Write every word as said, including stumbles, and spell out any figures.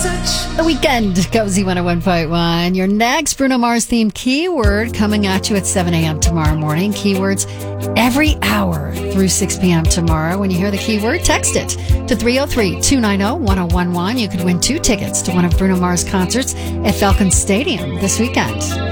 The Weekend, Cozy one oh one point one. Your next Bruno Mars themed keyword coming at you at seven a.m. tomorrow morning. Keywords every hour through six p.m. tomorrow. When you hear the keyword, text it to three oh three, two nine oh, one oh one one. You could win two tickets to one of Bruno Mars' concerts at Falcon Stadium this weekend.